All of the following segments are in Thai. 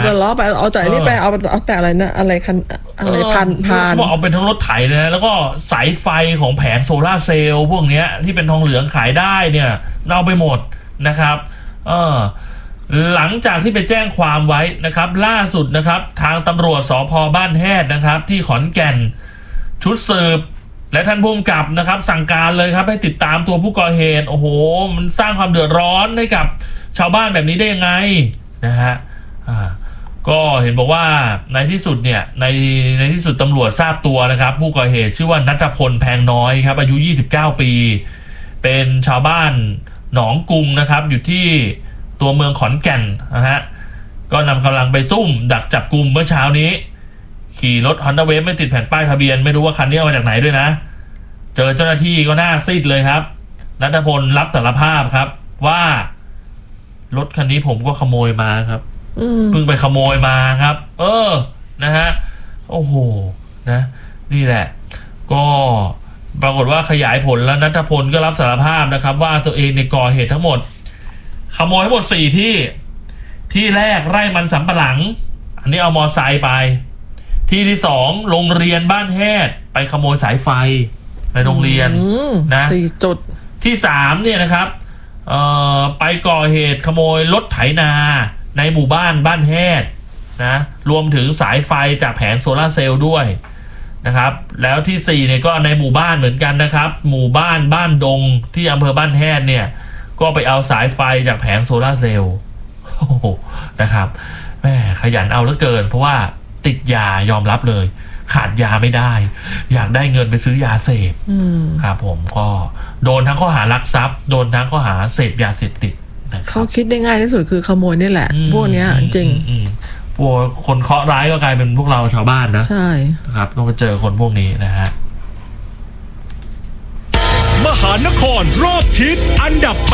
แต่ล้อไปเอาแต่นี่ไปเอาแต่อะไรนะอะไรคันอะไรพันบอกเอาเป็นทั้งรถไถนะแล้วก็สายไฟของแผงโซล่าเซลล์พวกเนี้ยที่เป็นทองเหลืองขายได้เนี่ยเอาไปหมดนะครับหลังจากที่ไปแจ้งความไว้นะครับล่าสุดนะครับทางตำรวจสภ.บ้านแฮดนะครับที่ขอนแก่นชุดสืบและท่านผู้กำกับนะครับสั่งการเลยครับให้ติดตามตัวผู้ก่อเหตุโอ้โหมันสร้างความเดือดร้อนให้กับชาวบ้านแบบนี้ได้ยังไงนะฮะก็เห็นบอกว่าในที่สุดเนี่ยในที่สุดตำรวจทราบตัวนะครับผู้ก่อเหตุชื่อว่าณัฐพลแพงน้อยครับอายุ29ปีเป็นชาวบ้านหนองกุงนะครับอยู่ที่ตัวเมืองขอนแก่นนะฮะก็นำกำลังไปซุ่มดักจับกุมเมื่อเช้านี้ขี่รถ Honda Wave ไม่ติดแผ่นป้ายทะเบียนไม่รู้ว่าคันนี้เอามาจากไหนด้วยนะเจอเจ้าหน้าที่ก็หน้าซีดเลยครับณัฐพลรับสารภาพครับว่ารถคันนี้ผมก็ขโมยมาครับเพิ่งไปขโมยมาครับนะฮะโอ้โหนะนี่แหละก็ปรากฏว่าขยายผลแล้วณัฐพลก็รับสารภาพนะครับว่าตัวเองในก่อเหตุทั้งหมดขโมยทั้งหมด4ที่แรกไร่มันสำปะหลังอันนี้เอามอไซค์ไปที่2โรงเรียนบ้านแฮดไปขโมยสายไฟในโรงเรียนนะ 4 จุดที่3เนี่ยนะครับไปก่อเหตุขโมยรถไถนาในหมู่บ้านแฮดนะรวมถึงสายไฟจากแผงโซล่าเซลล์ด้วยนะครับแล้วที่4เนี่ยก็ในหมู่บ้านเหมือนกันนะครับหมู่บ้านดงที่อำเภอบ้านแฮดเนี่ยก็ไปเอาสายไฟจากแผงโซล่าเซลล์นะครับแม่ขยันเอาเหลือเกินเพราะว่าติดยายอมรับเลยขาดยาไม่ได้อยากได้เงินไปซื้อยาเสพครับผมก็โดนทั้งข้อหารักทรัพย์โดนทั้งข้อหาเสพยาเสพติดเขาคิดได้ง่ายที่สุดคือขโมยนี่แหละพวกเนี้ยจริงพวกคนเคราะห์ร้ายก็กลายเป็นพวกเราชาวบ้านนะใช่ครับต้องไปเจอคนพวกนี้นะฮะมหานครรอบทิศอันดับ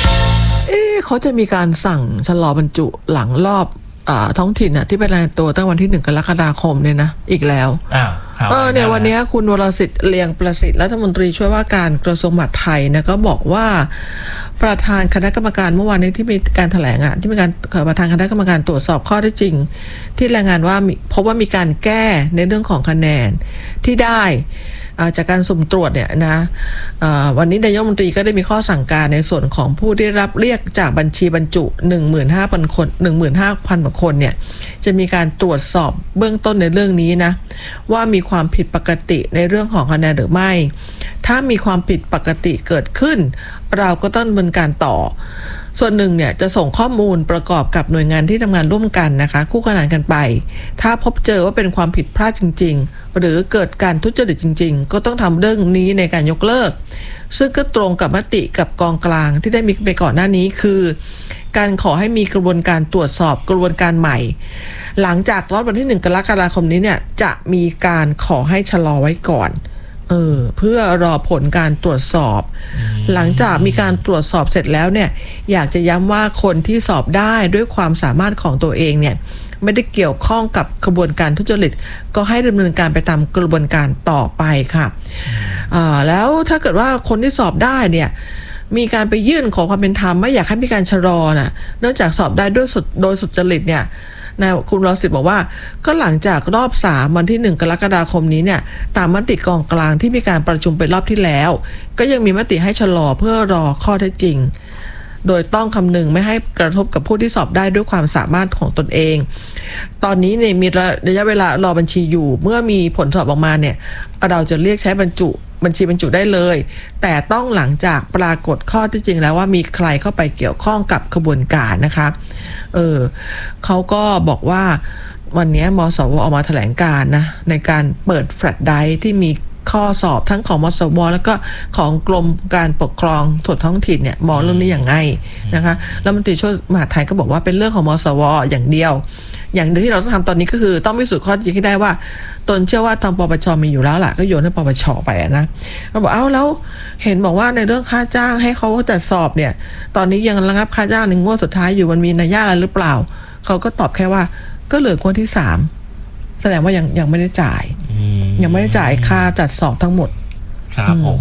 8 เขาจะมีการสั่งชะลอบรรจุหลังรอบท้องถิ่นที่ไปรายงานตัวตั้งวันที่1 กรกฎาคมเนี่ยนะอีกแล้วเนี่ยวันนี้คุณวรสิทธิ์เลียงประสิทธิ์รัฐมนตรีช่วยว่าการกระทรวงมหาดไทยนะก็บอกว่าประธานคณะกรรมการเมื่อวานนี้ที่มีการแถลงที่มีการประธานคณะกรรมการตรวจสอบข้อเท็จจริงที่รายงานว่าพบว่ามีการแก้ในเรื่องของคะแนนที่ได้จากการสุ่มตรวจเนี่ยนะวันนี้นายกรัฐมนตรีก็ได้มีข้อสั่งการในส่วนของผู้ได้รับเรียกจากบัญชีบรรจุ 15,000 คน 15,000 คนเนี่ยจะมีการตรวจสอบเบื้องต้นในเรื่องนี้นะว่ามีความผิดปกติในเรื่องของคะแนนหรือไม่ถ้ามีความผิดปกติเกิดขึ้นเราก็ต้องดำเนินการต่อส่วนหนึ่งเนี่ยจะส่งข้อมูลประกอบกับหน่วยงานที่ทำงานร่วมกันนะคะคู่ขนานกันไปถ้าพบเจอว่าเป็นความผิดพลาดจริงๆหรือเกิดการทุจริตจริงๆก็ต้องทำเรื่องนี้ในการยกเลิกซึ่งก็ตรงกับมติกับกองกลางที่ได้มีไปก่อนหน้านี้คือการขอให้มีกระบวนการตรวจสอบกระบวนการใหม่หลังจากรอบวันที่1 กรกฎาคมนี้เนี่ยจะมีการขอให้ชะลอไว้ก่อนเพื่อรอผลการตรวจสอบหลังจากมีการตรวจสอบเสร็จแล้วเนี่ยอยากจะย้ำว่าคนที่สอบได้ด้วยความสามารถของตัวเองเนี่ยไม่ได้เกี่ยวข้องกับกระบวนการทุจริตก็ให้ดำเนินการไปตามกระบวนการต่อไปค่ะแล้วถ้าเกิดว่าคนที่สอบได้เนี่ยมีการไปยื่นขอความเป็นธรรมไม่อยากให้มีการชะลอนะเนื่องจากสอบได้โดยสุจริตเนี่ยนายคุณรสิทธิ์บอกว่าก็หลังจากรอบ3วันที่1 กรกฎาคมนี้เนี่ยตามมติกองกลางที่มีการประชุมเป็นรอบที่แล้วก็ยังมีมติให้ชะลอเพื่อรอข้อเท็จจริงโดยต้องคำนึงไม่ให้กระทบกับผู้ที่สอบได้ด้วยความสามารถของตนเองตอนนี้เนี่ยมีระยะเวลารอบัญชีอยู่เมื่อมีผลสอบออกมาเนี่ยเราจะเรียกใช้บัญชีบรรจุได้เลยแต่ต้องหลังจากปรากฏข้อที่จริงแล้วว่ามีใครเข้าไปเกี่ยวข้องกับขบวนการนะคะเขาก็บอกว่าวันนี้มสว.ออกมาแถลงการนะในการเปิดแฟลชไดรฟ์ที่มีข้อสอบทั้งของมสว.แล้วก็ของกรมการปกครองส่วนท้องถิ่นเนี่ยมองเรื่องนี้อย่างไงนะคะรัฐมนตรีช่วยมหาดไทยก็บอกว่าเป็นเรื่องของมสว.อย่างเดียวที่เราต้องทำตอนนี้ก็คือต้องพิสูจน์ข้อเท็จจริงให้ได้ว่าตนเชื่อว่าทางปปช.มีอยู่แล้วล่ะก็โยนให้ปปช.ไปนะเราบอกแล้วเห็นบอกว่าในเรื่องค่าจ้างให้เขาแต่สอบเนี่ยตอนนี้ยังระงับค่าจ้างในงวดสุดท้ายอยู่มันมีนัยยะอะไรหรือเปล่าเขาก็ตอบแค่ว่าก็เหลืองวดที่3แสดงว่ายังไม่ได้จ่ายยังไม่ได้จ่ายค่าจัดสอบทั้งหมดครับผม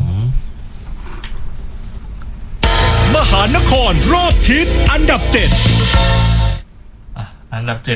มหานครรอบทิศอันดับ7